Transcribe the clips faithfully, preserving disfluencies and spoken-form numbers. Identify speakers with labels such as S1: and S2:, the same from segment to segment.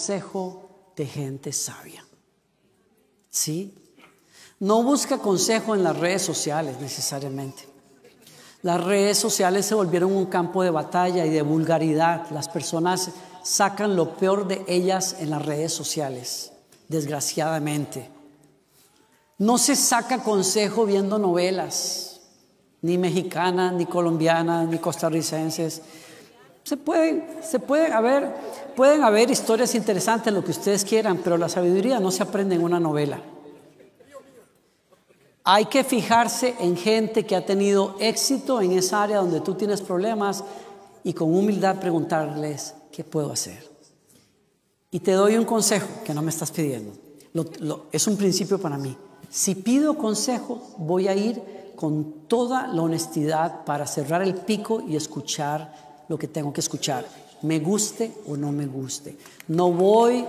S1: consejo de gente sabia. ¿Sí? No busca consejo en las redes sociales necesariamente. Las redes sociales se volvieron un campo de batalla y de vulgaridad. Las personas sacan lo peor de ellas en las redes sociales, desgraciadamente. No se saca consejo viendo novelas, ni mexicanas, ni colombianas, ni costarricenses. Se pueden, se pueden haber, pueden haber historias interesantes, lo que ustedes quieran, pero la sabiduría no se aprende en una novela. Hay que fijarse en gente que ha tenido éxito en esa área donde tú tienes problemas y con humildad preguntarles, ¿qué puedo hacer? Y te doy un consejo que no me estás pidiendo. Lo, lo, es un principio para mí. Si pido consejo, voy a ir con toda la honestidad para cerrar el pico y escuchar lo que tengo que escuchar, me guste o no me guste. No voy,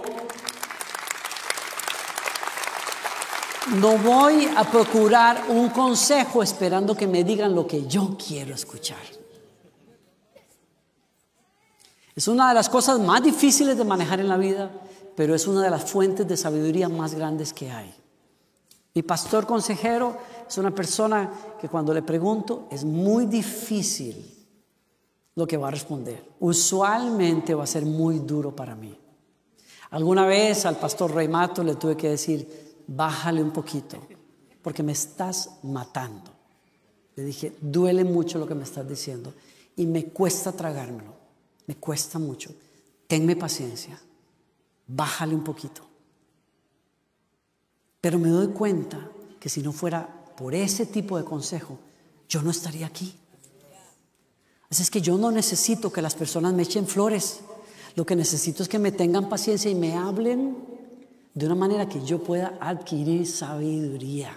S1: no voy a procurar un consejo esperando que me digan lo que yo quiero escuchar. Es una de las cosas más difíciles de manejar en la vida, pero es una de las fuentes de sabiduría más grandes que hay. Mi pastor consejero es una persona que cuando le pregunto es muy difícil lo que va a responder. Usualmente va a ser muy duro para mí. Alguna vez al pastor Rey Mato le tuve que decir, bájale un poquito, porque me estás matando. Le dije, duele mucho lo que me estás diciendo y me cuesta tragármelo, me cuesta mucho. Tenme paciencia, bájale un poquito. Pero me doy cuenta que si no fuera por ese tipo de consejo, yo no estaría aquí. Así es que yo no necesito que las personas me echen flores. Lo que necesito es que me tengan paciencia y me hablen de una manera que yo pueda adquirir sabiduría.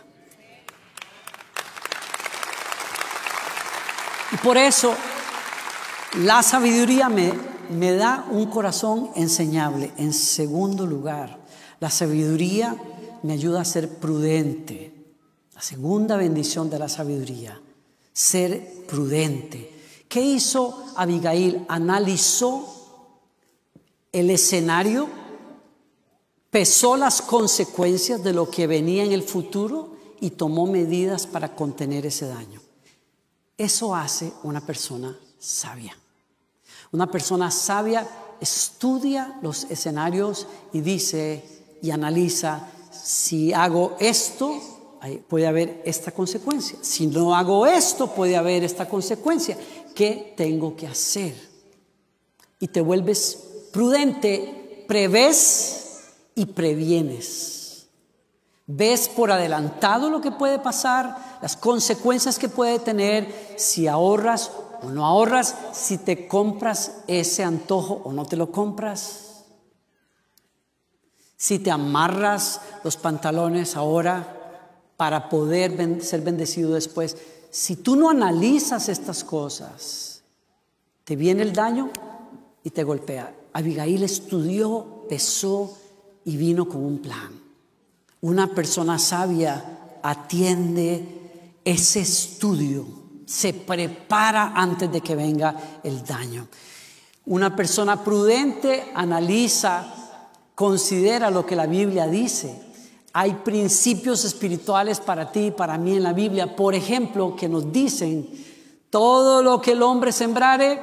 S1: Y por eso la sabiduría me, me da un corazón enseñable. En segundo lugar, la sabiduría me ayuda a ser prudente. La segunda bendición de la sabiduría, ser prudente. ¿Qué hizo Abigail? Analizó el escenario, pesó las consecuencias de lo que venía en el futuro y tomó medidas para contener ese daño. Eso hace una persona sabia. Una persona sabia estudia los escenarios y dice y analiza, si hago esto, puede haber esta consecuencia. Si no hago esto, puede haber esta consecuencia. ¿Qué tengo que hacer? Y te vuelves prudente, prevés y previenes. Ves por adelantado lo que puede pasar, las consecuencias que puede tener, si ahorras o no ahorras, si te compras ese antojo o no te lo compras, si te amarras los pantalones ahora para poder ser bendecido después. Si tú no analizas estas cosas, te viene el daño y te golpea. Abigail estudió, pesó y vino con un plan. Una persona sabia atiende ese estudio, se prepara antes de que venga el daño. Una persona prudente analiza, considera lo que la Biblia dice. Hay principios espirituales para ti y para mí en la Biblia, por ejemplo, que nos dicen, todo lo que el hombre sembrare,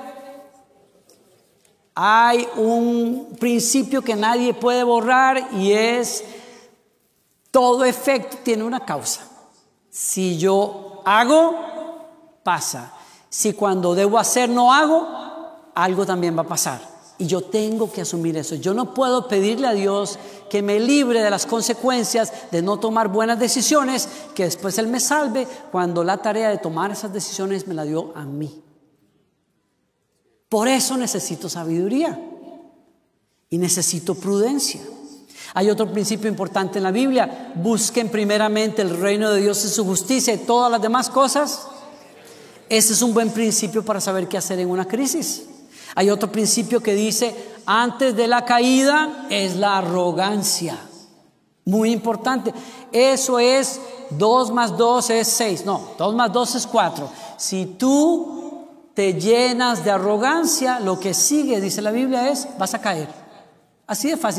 S1: hay un principio que nadie puede borrar y es, todo efecto tiene una causa. Si yo hago, pasa. Si cuando debo hacer no hago, algo también va a pasar. Y yo tengo que asumir eso. Yo no puedo pedirle a Dios que me libre de las consecuencias de no tomar buenas decisiones, que después Él me salve, cuando la tarea de tomar esas decisiones me la dio a mí. Por eso necesito sabiduría y necesito prudencia. Hay otro principio importante en la Biblia: busquen primeramente el reino de Dios y su justicia, y todas las demás cosas. Ese es un buen principio para saber qué hacer en una crisis. Hay otro principio que dice, antes de la caída es la arrogancia. Muy importante. Eso es dos más dos es seis. No, dos más dos es cuatro. Si tú te llenas de arrogancia, lo que sigue, dice la Biblia, es vas a caer. Así de fácil.